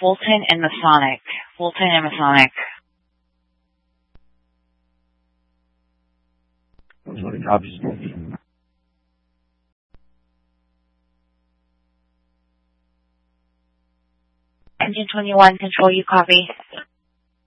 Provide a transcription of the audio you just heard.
Fulton and Masonic. Fulton and Masonic. Copies. Engine 21, control, you copy.